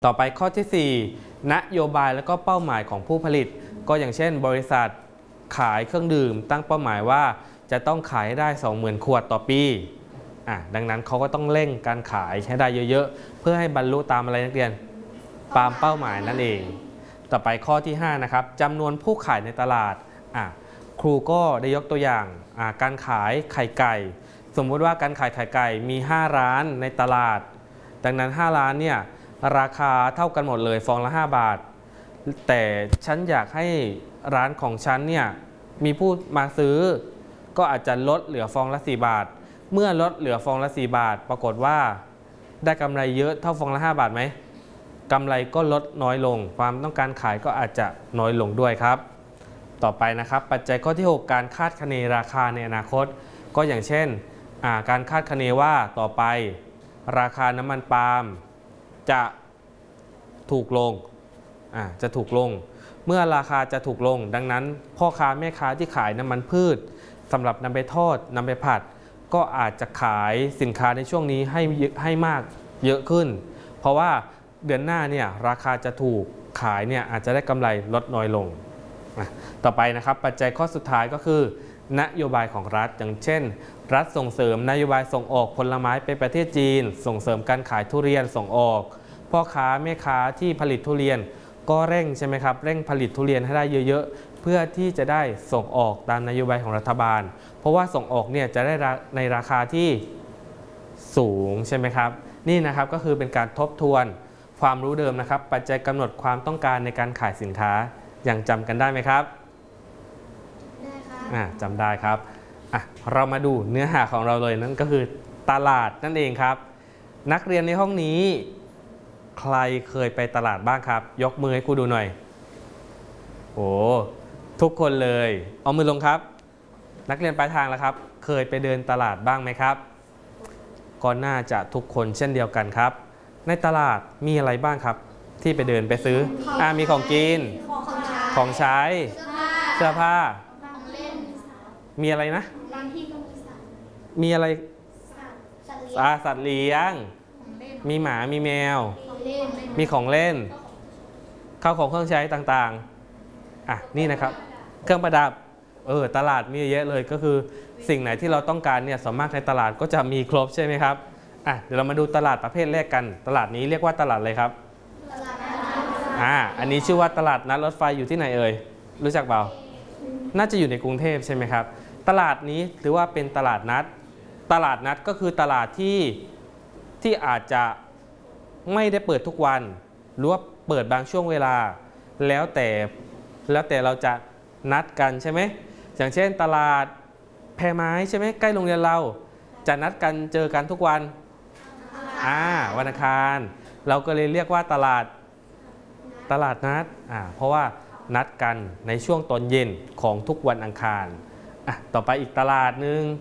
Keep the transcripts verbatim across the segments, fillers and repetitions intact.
ต่อไปข้อที่สี่นโยบายและก็เป้าหมายของผู้ผลิตก็อย่างเช่นบริษัทขายเครื่องดื่มตั้งเป้าหมายว่าจะต้องขายให้ได้ สองหมื่น ขวดต่อปีอ่ะดังนั้นเขาก็ต้องเร่งการขายให้ได้เยอะๆเพื่อให้บรรลุตามอะไรนักเรียนตามเป้าหมายนั่นเองต่อไปข้อที่ห้านะครับจำนวนผู้ขายในตลาดอ่ะครูก็ได้ยกตัวอย่างอ่ะการขายไข่ไก่สมมุติว่าการขายไข่ไก่มีห้าร้านในตลาดดังนั้นห้าร้านเนี่ยราคาเท่ากันหมดเลยฟองละห้าบาทแต่ฉันอยากให้ร้านของฉันเนี่ยมีผู้มาซื้อก็อาจจะลดเหลือฟองละสี่บาทเมื่อลดเหลือฟองละสี่บาทปรากฏว่าได้กำไรเยอะเท่าฟองละห้าบาทไหมกำไรก็ลดน้อยลงความต้องการขายก็อาจจะน้อยลงด้วยครับต่อไปนะครับปัจจัยข้อที่หกการคาดคะเนราคาในอนาคตก็อย่างเช่นการคาดคะเนว่าต่อไปราคาน้ำมันปาล์มจะถูกลงจะถูกลงเมื่อราคาจะถูกลงดังนั้นพ่อค้าแม่ค้าที่ขายน้ำมันพืชสำหรับนำไปทอดนำไปผัดก็อาจจะขายสินค้าในช่วงนี้ให้ให้มากเยอะขึ้นเพราะว่าเดือนหน้าเนี่ยราคาจะถูกขายเนี่ยอาจจะได้กำไรลดน้อยลงต่อไปนะครับปัจจัยข้อสุดท้ายก็คือนโยบายของรัฐอย่างเช่นรัฐส่งเสริมนโยบายส่งออกผลไม้ไปประเทศจีนส่งเสริมการขายทุเรียนส่งออกพ่อค้าแม่ค้าที่ผลิตทุเรียนก็เร่งใช่ไหมครับเร่งผลิตทุเรียนให้ได้เยอะๆเพื่อที่จะได้ส่งออกตามนโยบายของรัฐบาลเพราะว่าส่งออกเนี่ยจะได้ในราคาที่สูงใช่ไหมครับนี่นะครับก็คือเป็นการทบทวนความรู้เดิมนะครับปัจจัยกำหนดความต้องการในการขายสินค้ายังจำกันได้ไหมครับได้ครับจำได้ครับอ่ะเรามาดูเนื้อหาของเราเลยนั่นก็คือตลาดนั่นเองครับนักเรียนในห้องนี้ใครเคยไปตลาดบ้างครับยกมือให้ครูดูหน่อยโอ้ทุกคนเลยเอามือลงครับนักเรียนปลายทางแล้วครับเคยไปเดินตลาดบ้างไหมครับก็น่าจะทุกคนเช่นเดียวกันครับในตลาดมีอะไรบ้างครับที่ไปเดินไปซื้ออ่ามีของกินของใช้เสื้อผ้ามีอะไรนะมีอะไรสัตว์เลี้ยงมีหมามีแมวมีของเล่นข้าวของเครื่องใช้ต่างๆอ่ะนี่นะครับเครื่องประดับเออตลาดมีเยอะเลยก็คือสิ่งไหนที่เราต้องการเนี่ยส่วนมากในตลาดก็จะมีครบใช่ไหมครับอ่ะเดี๋ยวเรามาดูตลาดประเภทแรกกันตลาดนี้เรียกว่าตลาดอะไรครับอ่าอันนี้ชื่อว่าตลาดนัดรถไฟอยู่ที่ไหนเอ่ยรู้จักเปล่าน่าจะอยู่ในกรุงเทพใช่ไหมครับตลาดนี้ถือว่าเป็นตลาดนัดตลาดนัดก็คือตลาดที่ที่อาจจะไม่ได้เปิดทุกวันหรือว่าเปิดบางช่วงเวลาแล้วแต่แล้วแต่เราจะนัดกันใช่ไหมอย่างเช่นตลาดแพไม้ใช่ไหมใกล้โรงเรียนเราจะนัดกันเจอกันทุกวันอ่าวันอังคารเราก็เลยเรียกว่าตลาดตลาดนัดอ่าเพราะว่านัดกันในช่วงตอนเย็นของทุกวันอังคารอ่ะต่อไปอีกตลาดหนึ่ง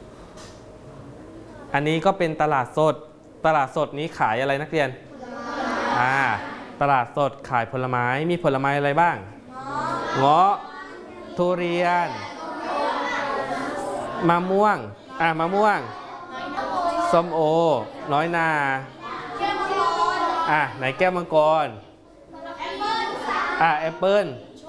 อันนี้ก็เป็นตลาดสดตลาดสดนี้ขายอะไรนักเรียนอ่าตลาดสดขายผลไม้มีผลไม้อะไรบ้างเงาะทุเรียนมะม่วงอ่ามะม่วงส้มโอน้อยนาอ่ะไหนแก้วมังกรอ่ะแอปเปิ้ล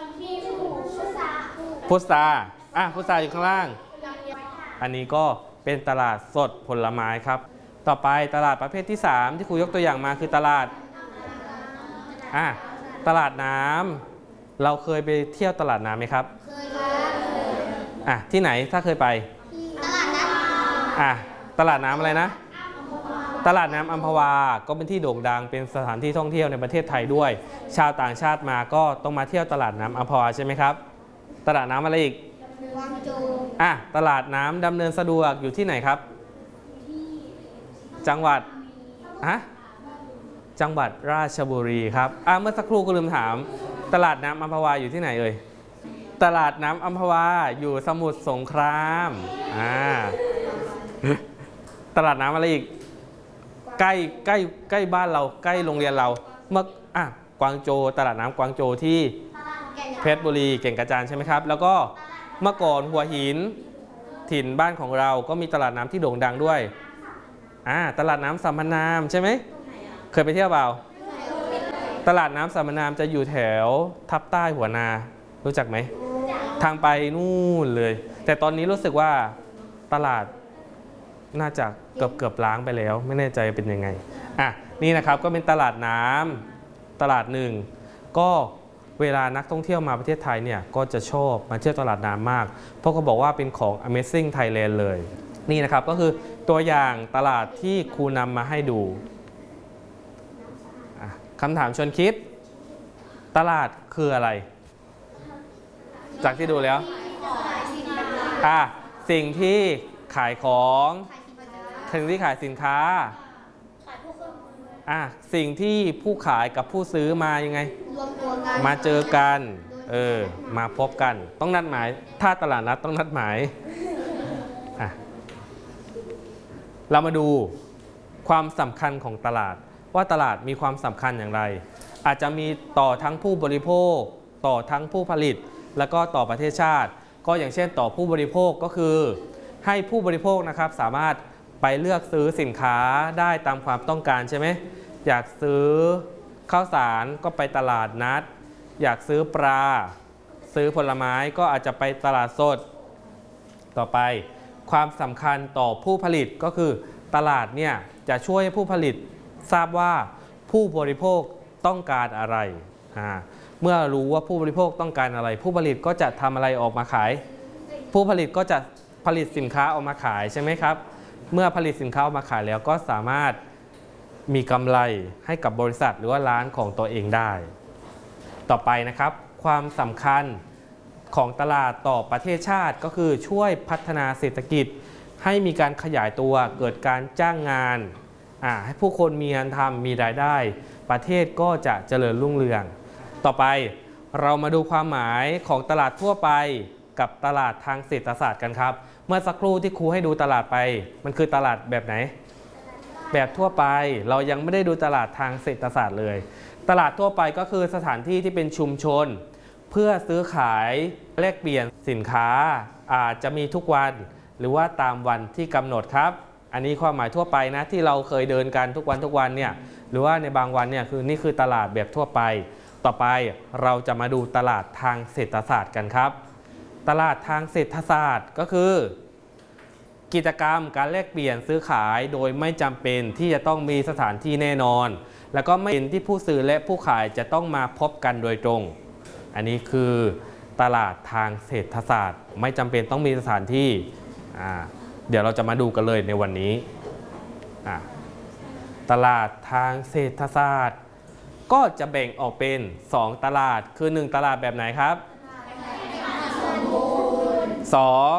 พุทราอ่ะพุทราอยู่ข้างล่างอันนี้ก็เป็นตลาดสดผลไม้ครับต่อไปตลาดประเภทที่สามที่ครูยกตัวอย่างมาคือตลาดอ่ะตลาดน้ำเราเคยไปเที่ยวตลาดน้ำไหมครับเคยครับอ่ะที่ไหนถ้าเคยไปตลาดน้ำอ่ะตลาดน้ำอะไรนะตลาดน้ำอัมพวาก็เป็นที่โด่งดังเป็นสถานที่ท่องเที่ยวในประเทศไทยด้วยชาวต่างชาติมาก็ต้องมาเที่ยวตลาดน้ำอัมพวาใช่ไหมครับตลาดน้ำอะไรอีกอ่ะตลาดน้ำดำเนินสะดวกอยู่ที่ไหนครับจังหวัดฮะจังหวัดราชบุรีครับอ่ะเมื่อสักครู่ก็ลืมถามตลาดน้ำอัมพวาอยู่ที่ไหนเอ่ยตลาดน้ำอัมพวาอยู่สมุทรสงครามอ่าตลาดน้ำอะไรอีกใกล้ใกล้ใกล้บ้านเราใกล้โรงเรียนเราเมื่ออ่ะกวางโจวตลาดน้ำกวางโจวที่เพชรบุรีเก่งกระจานใช่ไหมครับแล้วก็เมื่อก่อนหัวหินถิ่นบ้านของเราก็มีตลาดน้ำที่โด่งดังด้วยอ่าตลาดน้ำสัมพันธ์นามใช่ไหมเคยไปเที่ยวเปล่าตลาดน้ำสามนามจะอยู่แถวทับใต้หัวนารู้จักไหมทางไปนู่นเลยแต่ตอนนี้รู้สึกว่าตลาดน่าจะเกือบเกือบล้างไปแล้วไม่แน่ใจเป็นยังไงอ่ะนี่นะครับก็เป็นตลาดน้ำตลาดหนึ่งก็เวลานักท่องเที่ยวมาประเทศไทยเนี่ยก็จะชอบมาเที่ยวตลาดน้ำมากเพราะเขาบอกว่าเป็นของ Amazing Thailand เลยนี่นะครับก็คือตัวอย่างตลาดที่ครูนำมาให้ดูคำถามชวนคิดตลาดคืออะไรจากที่ดูแล้วอ่ะสิ่งที่ขายของสิ่งที่ขายสินค้าอ่ะสิ่งที่ผู้ขายกับผู้ซื้อมายังไงมาเจอกันเออมาพบกันต้องนัดหมายถ้าตลาดนัดต้องนัดหมายอ่ะเรามาดูความสำคัญของตลาดว่าตลาดมีความสำคัญอย่างไรอาจจะมีต่อทั้งผู้บริโภคต่อทั้งผู้ผลิตแล้วก็ต่อประเทศชาติก็อย่างเช่นต่อผู้บริโภคก็คือให้ผู้บริโภคนะครับสามารถไปเลือกซื้อสินค้าได้ตามความต้องการใช่ไหมอยากซื้อข้าวสารก็ไปตลาดนัดอยากซื้อปลาซื้อผลไม้ก็อาจจะไปตลาดสดต่อไปความสำคัญต่อผู้ผลิตก็คือตลาดเนี่ยจะช่วยให้ผู้ผลิตทราบว่าผู้บริโภคต้องการอะไรอ่าเมื่อรู้ว่าผู้บริโภคต้องการอะไรผู้ผลิตก็จะทำอะไรออกมาขายผู้ผลิตก็จะผลิตสินค้าออกมาขายใช่ไหมครับเมื่อผลิตสินค้าออกมาขายแล้วก็สามารถมีกำไรให้กับบริษัทหรือว่าร้านของตัวเองได้ต่อไปนะครับความสำคัญของตลาดต่อประเทศชาติก็คือช่วยพัฒนาเศรษฐกิจให้มีการขยายตัวเกิดการจ้างงานให้ผู้คนมีงานทำมีรายได้ประเทศก็จะเจริญรุ่งเรืองต่อไปเรามาดูความหมายของตลาดทั่วไปกับตลาดทางเศรษฐศาสตร์กันครับเมื่อสักครู่ที่ครูให้ดูตลาดไปมันคือตลาดแบบไหนแบบทั่วไปเรายังไม่ได้ดูตลาดทางเศรษฐศาสตร์เลยตลาดทั่วไปก็คือสถานที่ที่เป็นชุมชนเพื่อซื้อขายแลกเปลี่ยนสินค้าอาจจะมีทุกวันหรือว่าตามวันที่กำหนดครับอันนี้ความหมายทั่วไปนะที่เราเคยเดินกันทุกวันทุกวันเนี่ยหรือว่าในบางวันเนี่ยคือนี่คือตลาดแบบทั่วไปต่อไปเราจะมาดูตลาดทางเศรษฐศาสตร์กันครับตลาดทางเศรษฐศาสตร์ก็คือกิจกรรมการแลกเปลี่ยนซื้อขายโดยไม่จำเป็นที่จะต้องมีสถานที่แน่นอนแล้วก็ไม่เป็นที่ผู้ซื้อและผู้ขายจะต้องมาพบกันโดยตรงอันนี้คือตลาดทางเศรษฐศาสตร์ไม่จำเป็นต้องมีสถานที่อ่าเดี๋ยวเราจะมาดูกันเลยในวันนี้อ่าตลาดทางเศรษฐศาสตร์ก็จะแบ่งออกเป็นสองตลาดคือหนึ่งตลาดแบบไหนครับสอง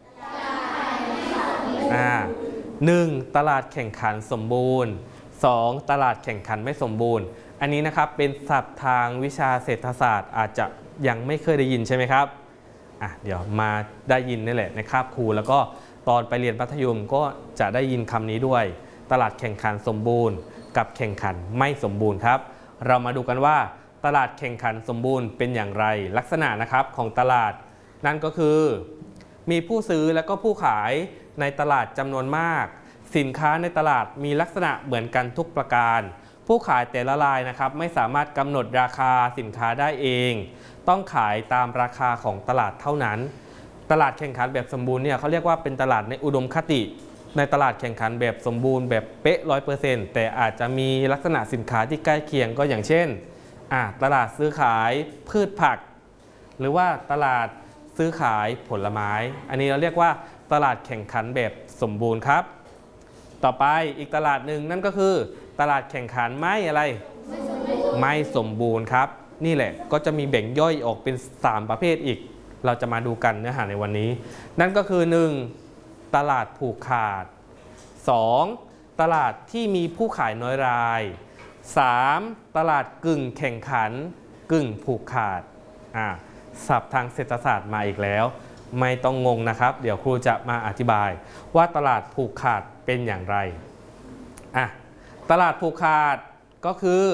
อ่าหนึ่งตลาดแข่งขันสมบูรณ์สองตลาดแข่งขันไม่สมบูรณ์อันนี้นะครับเป็นศัพท์ทางวิชาเศรษฐศาสตร์อาจจะยังไม่เคยได้ยินใช่ไหมครับอ่ะเดี๋ยวมาได้ยินนี่แหละในคาบครูแล้วก็ตอนไปเรียนมัธยมก็จะได้ยินคำนี้ด้วยตลาดแข่งขันสมบูรณ์กับแข่งขันไม่สมบูรณ์ครับเรามาดูกันว่าตลาดแข่งขันสมบูรณ์เป็นอย่างไรลักษณะนะครับของตลาดนั่นก็คือมีผู้ซื้อและก็ผู้ขายในตลาดจำนวนมากสินค้าในตลาดมีลักษณะเหมือนกันทุกประการผู้ขายแต่ละรายนะครับไม่สามารถกำหนดราคาสินค้าได้เองต้องขายตามราคาของตลาดเท่านั้นตลาดแข่งขันแบบสมบูรณ์เนี่ยเขาเรียกว่าเป็นตลาดในอุดมคติในตลาดแข่งขันแบบสมบูรณ์แบบเป๊ะ ร้อยเปอร์เซ็นต์ แต่อาจจะมีลักษณะสินค้าที่ใกล้เคียงก็อย่างเช่นอ่ะตลาดซื้อขายพืชผักหรือว่าตลาดซื้อขายผลไม้อันนี้เราเรียกว่าตลาดแข่งขันแบบสมบูรณ์ครับต่อไปอีกตลาดหนึ่งนั่นก็คือตลาดแข่งขันไม่อะไรไม่สมบูรณ์ครับนี่แหละก็จะมีแบ่งย่อยออกเป็นสามประเภทอีกเราจะมาดูกันเนื้อหาในวันนี้นั่นก็คือหนึ่งตลาดผูกขาดสองตลาดที่มีผู้ขายน้อยรายสามตลาดกึ่งแข่งขันกึ่งผูกขาดอ่าศัพท์ทางเศรษฐศาสตร์มาอีกแล้วไม่ต้องงงนะครับเดี๋ยวครูจะมาอธิบายว่าตลาดผูกขาดเป็นอย่างไรอ่ะตลาดผูกขาดก็คือ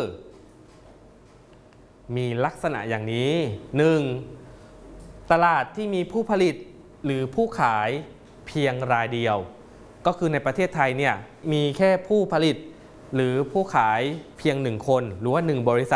มีลักษณะอย่างนี้หนึ่งตลาดที่มีผู้ผลิตหรือผู้ขายเพียงรายเดียวก็คือในประเทศไทยเนี่ยมีแค่ผู้ผลิตหรือผู้ขายเพียงหนึ่งคนหรือว่าหนึ่งบริษัท